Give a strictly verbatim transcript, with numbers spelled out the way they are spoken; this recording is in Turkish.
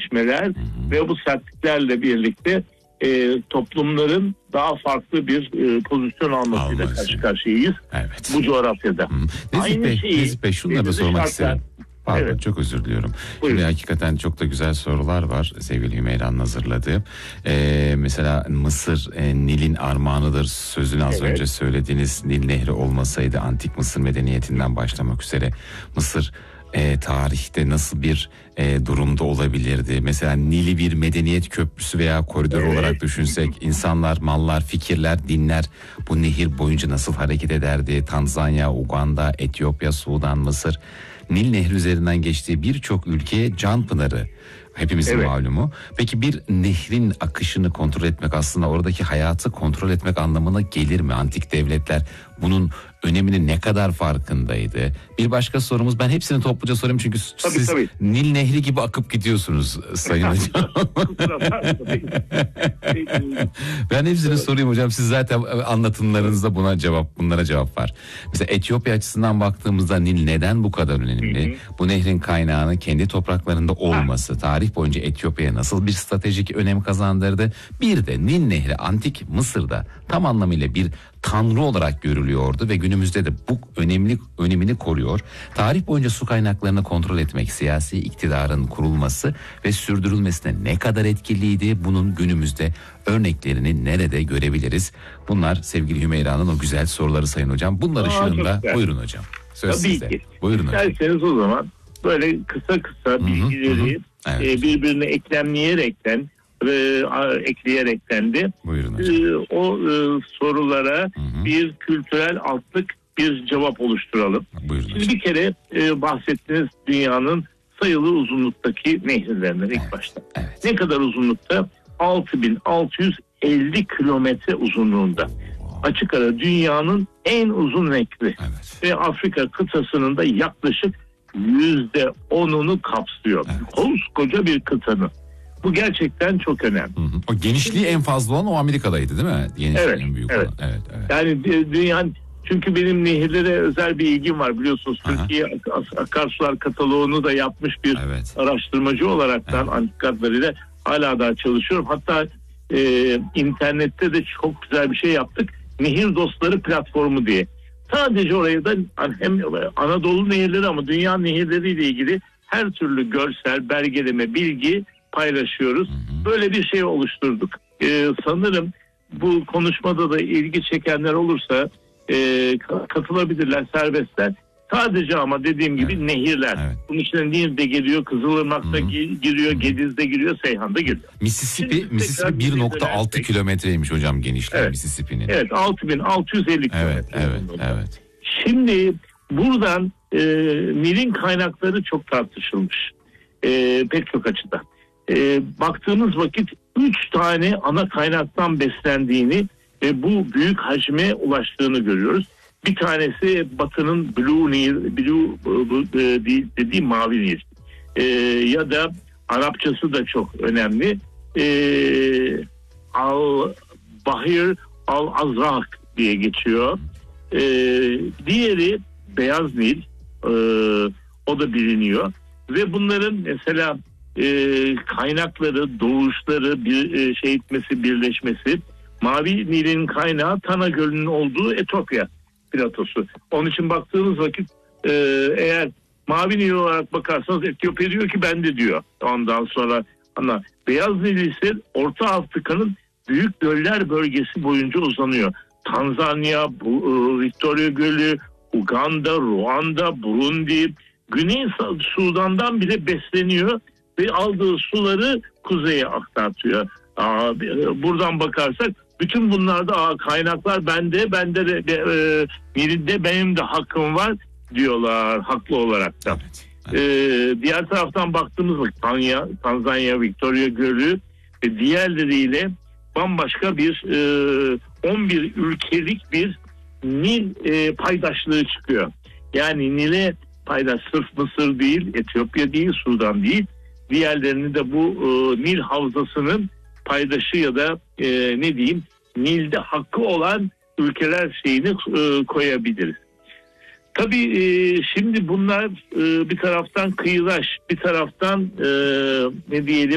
sertleşmeler hı hı. ve bu sertliklerle birlikte e, toplumların daha farklı bir e, pozisyon almasıyla Alması. karşı karşıyayız evet. bu coğrafyada. Hı. Nezih Aynı Bey, şeyi Nezih Bey şunları da sormak şartlar, isterim. Pardon, evet. Çok özür diliyorum. Buyurun. Şimdi hakikaten çok da güzel sorular var sevgili Hümeyra'nın hazırladığı. Ee, mesela Mısır e, Nil'in armağanıdır sözünü az evet. önce söylediğiniz Nil Nehri olmasaydı antik Mısır medeniyetinden başlamak üzere Mısır e, tarihte nasıl bir e, durumda olabilirdi? Mesela Nil'i bir medeniyet köprüsü veya koridor evet. olarak düşünsek insanlar, mallar, fikirler, dinler bu nehir boyunca nasıl hareket ederdi? Tanzanya, Uganda, Etiyopya, Sudan, Mısır... Nil Nehri üzerinden geçtiği birçok ülkeye can pınarı hepimizin evet. malumu. Peki bir nehrin akışını kontrol etmek aslında oradaki hayatı kontrol etmek anlamına gelir mi? Antik devletler bunun önemini ne kadar farkındaydı? Bir başka sorumuz, ben hepsini topluca sorayım çünkü tabii, siz tabii. Nil Nehri gibi akıp gidiyorsunuz Sayın Hocam. Ben hepsini sorayım hocam, siz zaten anlatımlarınızda buna cevap, bunlara cevap var. Mesela Etiyopya açısından baktığımızda Nil neden bu kadar önemli? Hı hı. Bu nehrin kaynağının kendi topraklarında olması, ha. tarih boyunca Etiyopya'ya nasıl bir stratejik önem kazandırdı? Bir de Nil Nehri antik Mısır'da tam anlamıyla bir tanrı olarak görülüyordu ve günümüzde de bu önemli önemini koruyor. Tarih boyunca su kaynaklarını kontrol etmek, siyasi iktidarın kurulması ve sürdürülmesine ne kadar etkiliydi? Bunun günümüzde örneklerini nerede görebiliriz? Bunlar sevgili Hümeyra'nın o güzel soruları Sayın Hocam. Bunlar Aa, ışığında buyurun hocam. Söz Tabii sizde. Ki. Buyurun hocam. İsterseniz o zaman böyle kısa kısa bilgileri evet. e, birbirine eklemleyerekten ve ekleyerekten de e, o e, sorulara hı hı. bir kültürel altlık, bir cevap oluşturalım. Buyurun Şimdi hocam. bir kere e, bahsettiğiniz dünyanın sayılı uzunluktaki nehirlerinden ilk evet. başta. Evet. Ne kadar uzunlukta? altı bin altı yüz elli kilometre uzunluğunda. Wow. Açık ara dünyanın en uzun nehri. Evet. Ve Afrika kıtasının da yaklaşık yüzde onunu kapsıyor. Evet. Koskoca bir kıtanın. Bu gerçekten çok önemli. Hı hı. O genişliği en fazla olan o Amerika'daydı değil mi? Genişliği evet, en büyük evet. olan. Evet, evet. Yani dünyanın, çünkü benim nehirlere özel bir ilgim var biliyorsunuz. Aha. Türkiye Akarsular Kataloğu'nu da yapmış bir evet. araştırmacı olaraktan evet. antik kaynaklarıyla hala daha çalışıyorum. Hatta e, internette de çok güzel bir şey yaptık. Nehir Dostları platformu diye. Sadece oraya da hem Anadolu nehirleri ama dünya nehirleriyle ilgili her türlü görsel, belgeleme, bilgi paylaşıyoruz. Hı hı. Böyle bir şey oluşturduk. Ee, sanırım bu konuşmada da ilgi çekenler olursa e, katılabilirler, serbestler. Sadece ama dediğim gibi evet. nehirler. Evet. Bunun içine Nil de giriyor, Kızılırmak da giriyor, Gediz de giriyor, Seyhan da giriyor. Mississippi, Mississippi bir nokta altı kilometreymiş hocam genişliği evet. Mississippi'nin. Evet, altı bin altı yüz elli kilometre. Evet, evet, evet. Şimdi buradan e, Nil'in kaynakları çok tartışılmış. E, pek çok açıdan. E, baktığımız vakit üç tane ana kaynaktan beslendiğini ve bu büyük hacme ulaştığını görüyoruz. Bir tanesi Batı'nın Blue Nil, Blue e, dediği Mavi Nil. E, ya da Arapçası da çok önemli. E, Al Bahir Al Azrak diye geçiyor. E, diğeri Beyaz Nil. E, o da biliniyor. Ve bunların mesela e, kaynakları, doğuşları, bir e, şey etmesi, birleşmesi. Mavi Nil'in kaynağı Tana Gölü'nün olduğu Etiyopya platosu. Onun için baktığınız vakit e, eğer Mavi Nil olarak bakarsanız Etiyopya diyor ki ben de diyor. Ondan sonra ama Beyaz Nil ise Orta Afrika'nın büyük göller bölgesi boyunca uzanıyor. Tanzanya, bu, e, Victoria Gölü, Uganda, Ruanda, Burundi, Güney Sudan'dan bile besleniyor ve aldığı suları kuzeye aktartıyor. Aa, buradan bakarsak bütün bunlarda aa, kaynaklar bende, bende de e, birinde benim de hakkım var diyorlar haklı olarak da. Evet, evet. Ee, diğer taraftan baktığımız vakit Tanzanya, Tanzanya, Victoria Gölü ve diğerleriyle bambaşka bir e, on bir ülkelik bir Nil e, paydaşlığı çıkıyor. Yani Nil'e paydaş sırf Mısır değil, Etiyopya değil, Sudan değil. Diğerlerini de bu e, Nil havzasının paydaşı ya da e, ne diyeyim Nil'de hakkı olan ülkeler şeyini e, koyabiliriz. Tabii e, şimdi bunlar e, bir taraftan kıyıdaş, bir taraftan e, ne diyelim